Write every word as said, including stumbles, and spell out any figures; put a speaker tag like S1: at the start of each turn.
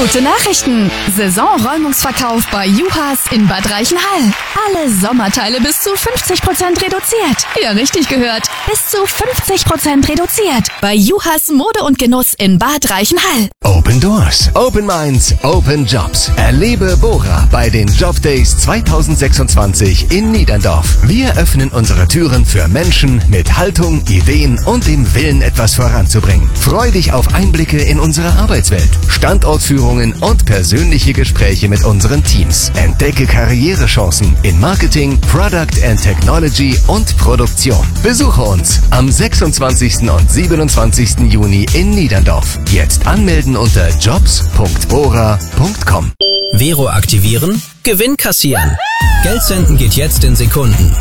S1: Gute Nachrichten! Saisonräumungsverkauf bei Juhas in Bad Reichenhall. Alle Sommerteile bis zu fünfzig Prozent reduziert. Ja, richtig gehört. Bis zu fünfzig Prozent reduziert. Bei Juhas Mode und Genuss in Bad Reichenhall.
S2: Open Doors, Open Minds, Open Jobs. Erlebe Bora bei den Job Days zweitausendsechsundzwanzig in Niederndorf. Wir öffnen unsere Türen für Menschen mit Haltung, Ideen und dem Willen, etwas voranzubringen. Freu dich auf Einblicke in unsere Arbeitswelt, Standortführungen und persönliche Gespräche mit unseren Teams. Entdecke Karrierechancen in Marketing, Product and Technology und Produktion. Besuche uns am sechsundzwanzigsten und siebenundzwanzigsten Juni in Niederndorf. Jetzt anmelden unter jobs punkt bora punkt com.
S3: Vero aktivieren, Gewinn kassieren. Geld senden geht jetzt in Sekunden.